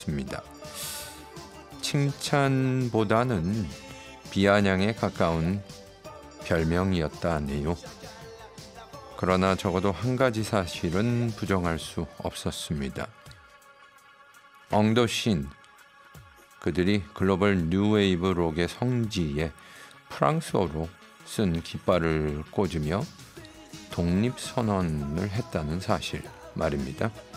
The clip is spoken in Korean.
습니다. 칭찬보다는 비아냥에 가까운 별명이었다 하네요. 그러나 적어도 한 가지 사실은 부정할 수 없었습니다. 엉더신, 그들이 글로벌 뉴웨이브 록의 성지에 프랑스어로 쓴 깃발을 꽂으며 독립선언을 했다는 사실 말입니다.